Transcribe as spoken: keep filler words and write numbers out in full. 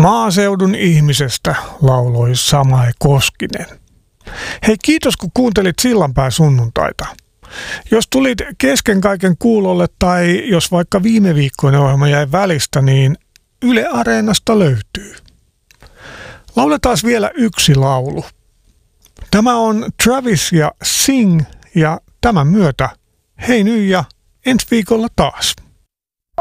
Maaseudun ihmisestä lauloi Samae Koskinen. Hei, kiitos kun kuuntelit Sillanpään sunnuntaita. Jos tulit kesken kaiken kuulolle tai jos vaikka viime viikkoinen ohjelma jäi välistä, niin Yle Areenasta löytyy. Lauletaan vielä yksi laulu. Tämä on Travis ja Sing ja tämän myötä hei nyt ja ensi viikolla taas.